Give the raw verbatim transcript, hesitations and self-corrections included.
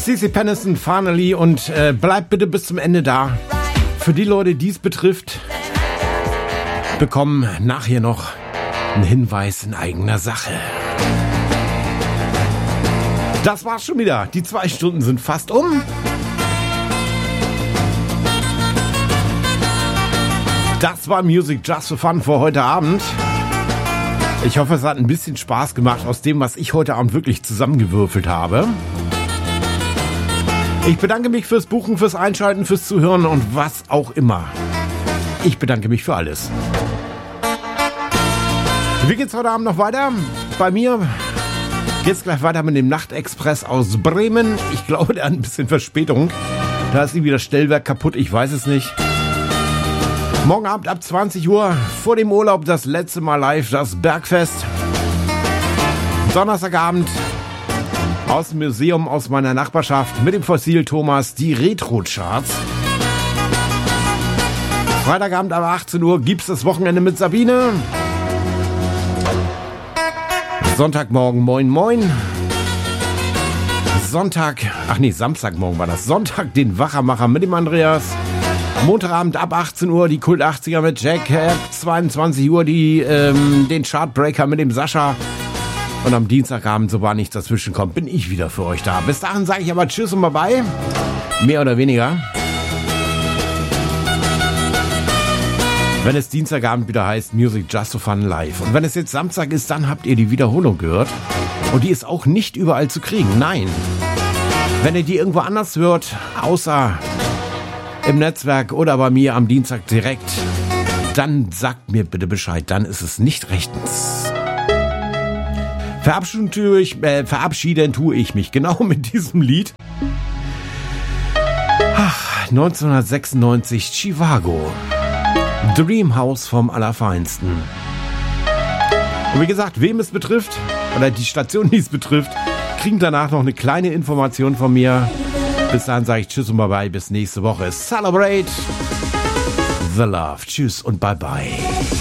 Cici Peniston, Finally, und äh, bleibt bitte bis zum Ende da. Für die Leute, die es betrifft, bekommen nachher noch einen Hinweis in eigener Sache. Das war's schon wieder. Die zwei Stunden sind fast um. Das war Music Just for Fun für heute Abend. Ich hoffe, es hat ein bisschen Spaß gemacht aus dem, was ich heute Abend wirklich zusammengewürfelt habe. Ich bedanke mich fürs Buchen, fürs Einschalten, fürs Zuhören und was auch immer. Ich bedanke mich für alles. Wie geht's heute Abend noch weiter? Bei mir geht's gleich weiter mit dem Nachtexpress aus Bremen. Ich glaube, der hat ein bisschen Verspätung. Da ist irgendwie das Stellwerk kaputt, ich weiß es nicht. Morgen Abend ab zwanzig Uhr vor dem Urlaub das letzte Mal live, das Bergfest. Donnerstagabend aus dem Museum aus meiner Nachbarschaft mit dem Fossil Thomas die Retro-Charts. Freitagabend ab achtzehn Uhr gibt's das Wochenende mit Sabine. Sonntagmorgen Moin Moin. Sonntag, ach nee, Samstagmorgen war das. Sonntag den Wachermacher mit dem Andreas. Montagabend ab achtzehn Uhr die Kult achtziger mit Jack. Ab zweiundzwanzig Uhr die, ähm, den Chartbreaker mit dem Sascha. Und am Dienstagabend, so war nichts dazwischen kommt, bin ich wieder für euch da. Bis dahin sage ich aber Tschüss und Bye-bye. Mehr oder weniger. Wenn es Dienstagabend wieder heißt Music Just for Fun live. Und wenn es jetzt Samstag ist, dann habt ihr die Wiederholung gehört. Und die ist auch nicht überall zu kriegen. Nein. Wenn ihr die irgendwo anders hört, außer im Netzwerk oder bei mir am Dienstag direkt, dann sagt mir bitte Bescheid. Dann ist es nicht rechtens. Verabschieden tue ich, äh, verabschieden tue ich mich genau mit diesem Lied. Ach, neunzehnhundertsechsundneunzig Chivago. Dreamhouse vom Allerfeinsten. Und wie gesagt, wem es betrifft, oder die Station, die es betrifft, kriegen danach noch eine kleine Information von mir. Bis dahin sage ich Tschüss und Bye-bye, bis nächste Woche. Celebrate the love. Tschüss und Bye-bye.